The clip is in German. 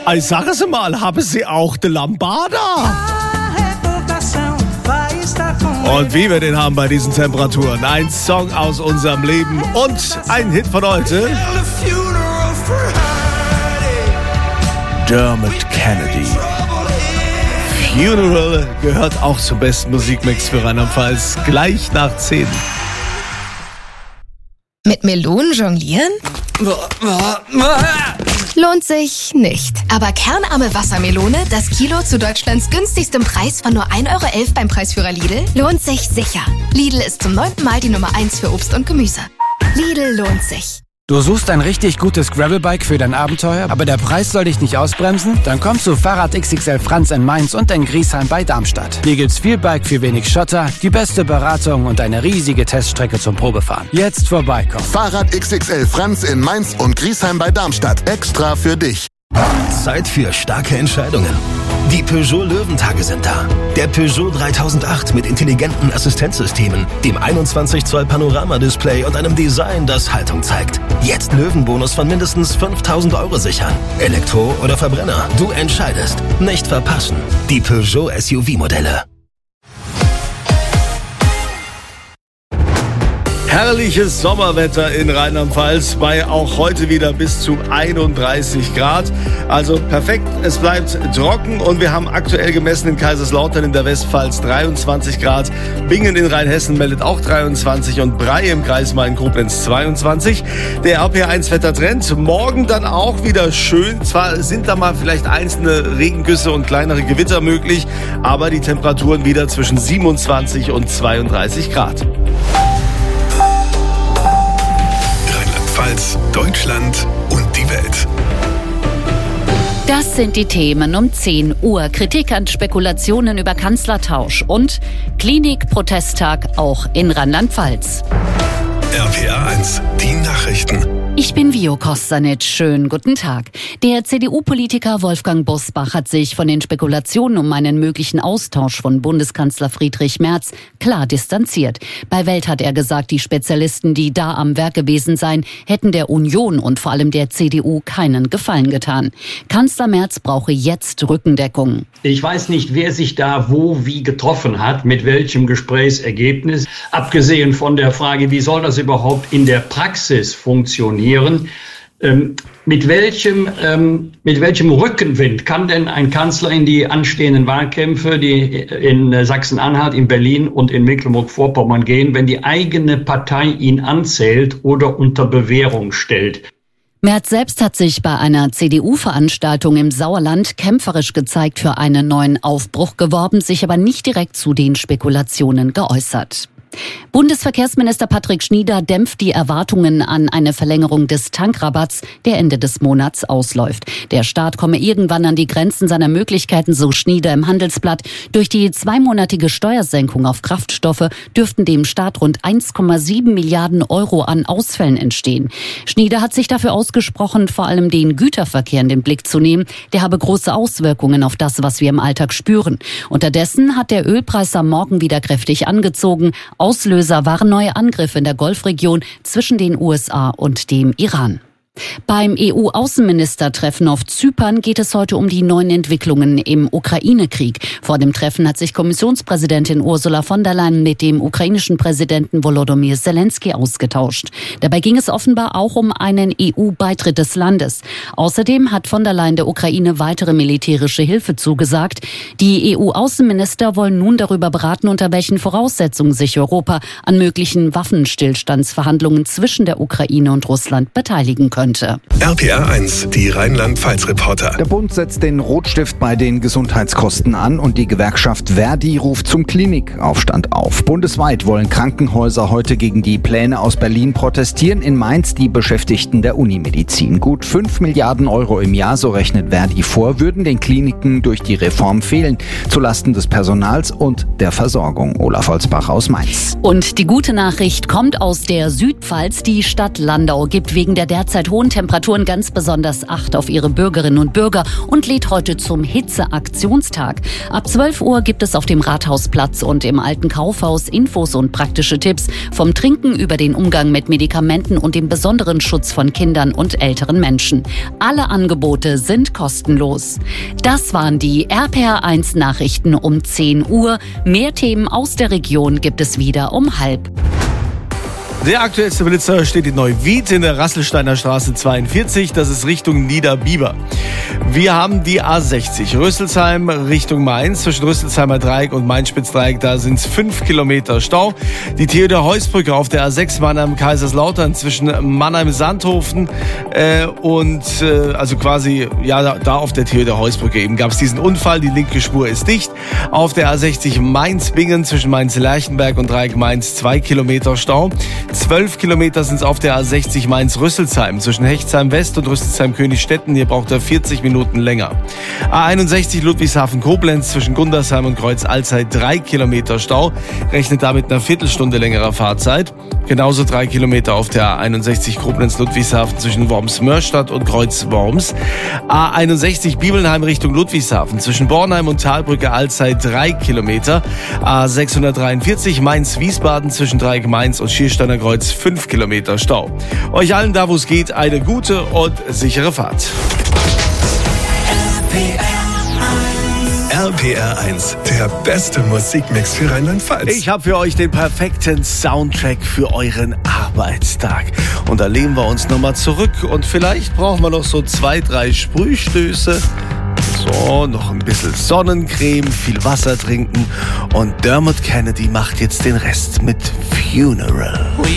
Ich sage es mal, haben Sie auch die Lambada? Und wie wir den haben bei diesen Temperaturen. Ein Song aus unserem Leben und ein Hit von heute. Dermot Kennedy. Funeral gehört auch zum besten Musikmix für Rheinland-Pfalz. Gleich nach 10. Mit Melonen jonglieren? Lohnt sich nicht. Aber kernarme Wassermelone, das Kilo zu Deutschlands günstigstem Preis von nur 1,11 € beim Preisführer Lidl, lohnt sich sicher. Lidl ist zum 9. Mal die Nummer 1 für Obst und Gemüse. Lidl lohnt sich. Du suchst ein richtig gutes Gravelbike für dein Abenteuer, aber der Preis soll dich nicht ausbremsen? Dann komm zu Fahrrad XXL Franz in Mainz und in Griesheim bei Darmstadt. Hier gibt's viel Bike für wenig Schotter, die beste Beratung und eine riesige Teststrecke zum Probefahren. Jetzt vorbeikommen. Fahrrad XXL Franz in Mainz und Griesheim bei Darmstadt. Extra für dich. Zeit für starke Entscheidungen. Die Peugeot Löwentage sind da. Der Peugeot 3008 mit intelligenten Assistenzsystemen, dem 21 Zoll Panoramadisplay und einem Design, das Haltung zeigt. Jetzt Löwenbonus von mindestens 5.000 € sichern. Elektro oder Verbrenner, du entscheidest. Nicht verpassen. Die Peugeot SUV-Modelle. Herrliches Sommerwetter in Rheinland-Pfalz bei auch heute wieder bis zu 31 Grad. Also perfekt, es bleibt trocken und wir haben aktuell gemessen in Kaiserslautern in der Westpfalz 23 Grad. Bingen in Rheinhessen meldet auch 23 und Bray im Kreis Main-Koblenz 22. Der RPR1-Wettertrend, morgen dann auch wieder schön. Zwar sind da mal vielleicht einzelne Regengüsse und kleinere Gewitter möglich, aber die Temperaturen wieder zwischen 27 und 32 Grad. Deutschland und die Welt. Das sind die Themen um 10 Uhr. Kritik an Spekulationen über Kanzlertausch und Klinik-Protesttag auch in Rheinland-Pfalz. RPR1, die Nachrichten. Ich bin Vio Kostanic. Schönen guten Tag. Der CDU-Politiker Wolfgang Bosbach hat sich von den Spekulationen um einen möglichen Austausch von Bundeskanzler Friedrich Merz klar distanziert. Bei Welt hat er gesagt, die Spezialisten, die da am Werk gewesen seien, hätten der Union und vor allem der CDU keinen Gefallen getan. Kanzler Merz brauche jetzt Rückendeckung. Ich weiß nicht, wer sich da wo wie getroffen hat, mit welchem Gesprächsergebnis. Abgesehen von der Frage, wie soll das überhaupt in der Praxis funktionieren? Mit welchem Rückenwind kann denn ein Kanzler in die anstehenden Wahlkämpfe, die in Sachsen-Anhalt, in Berlin und in Mecklenburg-Vorpommern gehen, wenn die eigene Partei ihn anzählt oder unter Bewährung stellt? Merz selbst hat sich bei einer CDU-Veranstaltung im Sauerland kämpferisch gezeigt, für einen neuen Aufbruch geworben, sich aber nicht direkt zu den Spekulationen geäußert. Bundesverkehrsminister Patrick Schnieder dämpft die Erwartungen an eine Verlängerung des Tankrabatts, der Ende des Monats ausläuft. Der Staat komme irgendwann an die Grenzen seiner Möglichkeiten, so Schnieder im Handelsblatt. Durch die 2-monatige Steuersenkung auf Kraftstoffe dürften dem Staat rund 1,7 Milliarden € an Ausfällen entstehen. Schnieder hat sich dafür ausgesprochen, vor allem den Güterverkehr in den Blick zu nehmen. Der habe große Auswirkungen auf das, was wir im Alltag spüren. Unterdessen hat der Ölpreis am Morgen wieder kräftig angezogen. Auslöser waren neue Angriffe in der Golfregion zwischen den USA und dem Iran. Beim EU-Außenministertreffen auf Zypern geht es heute um die neuen Entwicklungen im Ukraine-Krieg. Vor dem Treffen hat sich Kommissionspräsidentin Ursula von der Leyen mit dem ukrainischen Präsidenten Volodymyr Zelensky ausgetauscht. Dabei ging es offenbar auch um einen EU-Beitritt des Landes. Außerdem hat von der Leyen der Ukraine weitere militärische Hilfe zugesagt. Die EU-Außenminister wollen nun darüber beraten, unter welchen Voraussetzungen sich Europa an möglichen Waffenstillstandsverhandlungen zwischen der Ukraine und Russland beteiligen könnte. RPR1, die Rheinland-Pfalz-Reporter. Der Bund setzt den Rotstift bei den Gesundheitskosten an und die Gewerkschaft Verdi ruft zum Klinikaufstand auf. Bundesweit wollen Krankenhäuser heute gegen die Pläne aus Berlin protestieren. In Mainz die Beschäftigten der Unimedizin. Gut 5 Milliarden € im Jahr, so rechnet Verdi vor, würden den Kliniken durch die Reform fehlen. Zulasten des Personals und der Versorgung. Olaf Holzbach aus Mainz. Und die gute Nachricht kommt aus der Südpfalz. Die Stadt Landau gibt wegen der derzeit hohen Temperaturen ganz besonders Acht auf ihre Bürgerinnen und Bürger und lädt heute zum Hitzeaktionstag. Ab 12 Uhr gibt es auf dem Rathausplatz und im Alten Kaufhaus Infos und praktische Tipps vom Trinken über den Umgang mit Medikamenten und dem besonderen Schutz von Kindern und älteren Menschen. Alle Angebote sind kostenlos. Das waren die RPR1 Nachrichten um 10 Uhr. Mehr Themen aus der Region gibt es wieder um 12:30. Der aktuellste Blitzer steht in Neuwied in der Rasselsteiner Straße 42. Das ist Richtung Niederbiber. Wir haben die A60 Rüsselsheim Richtung Mainz. Zwischen Rüsselsheimer Dreieck und Mainz-Spitzdreieck, da sind es 5 Kilometer Stau. Die Theodor-Heuss-Brücke auf der A6 Mannheim-Kaiserslautern zwischen Mannheim-Sandhofen also quasi, ja, da auf der Theodor-Heuss-Brücke eben gab es diesen Unfall. Die linke Spur ist dicht. Auf der A60 Mainz-Bingen zwischen Mainz-Lerchenberg und Dreieck Mainz 2 Kilometer Stau. 12 Kilometer sind es auf der A60 Mainz-Rüsselsheim zwischen Hechtsheim West und Rüsselsheim-Königstetten. Hier braucht er 40 Minuten länger. A61 Ludwigshafen-Koblenz zwischen Gundersheim und Kreuz-Alzey 3 Kilometer Stau. Rechnet damit einer Viertelstunde längerer Fahrzeit. Genauso 3 Kilometer auf der A61 Koblenz-Ludwigshafen zwischen Worms-Mörstadt und Kreuz-Worms. A61 Bibelnheim Richtung Ludwigshafen zwischen Bornheim und Talbrücke-Alzey 3 Kilometer. A643 Mainz-Wiesbaden zwischen Dreieck Mainz und Schiersteiner Kreuz 5 Kilometer Stau. Euch allen da, wo es geht, eine gute und sichere Fahrt. RPR1, der beste Musikmix für Rheinland-Pfalz. Ich habe für euch den perfekten Soundtrack für euren Arbeitstag. Und da lehnen wir uns nochmal zurück und vielleicht brauchen wir noch so 2, 3 Sprühstöße. So, noch ein bisschen Sonnencreme, viel Wasser trinken und Dermot Kennedy macht jetzt den Rest mit Funeral.